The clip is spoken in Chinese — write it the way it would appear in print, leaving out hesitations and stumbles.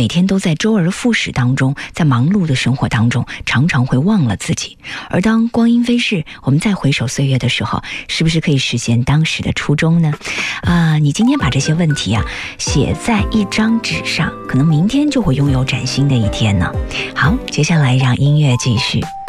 每天都在周而复始当中，在忙碌的生活当中，常常会忘了自己。而当光阴飞逝，我们再回首岁月的时候，是不是可以实现当时的初衷呢？你今天把这些问题写在一张纸上，可能明天就会拥有崭新的一天呢。好，接下来让音乐继续。